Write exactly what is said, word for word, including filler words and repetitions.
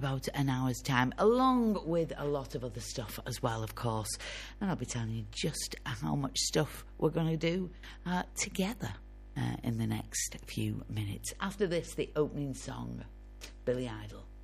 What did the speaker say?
about an hour's time, along with a lot of other stuff as well, of course. And I'll be telling you just how much stuff we're going to do uh, together uh, in the next few minutes. After this, the opening song, Billy Idol.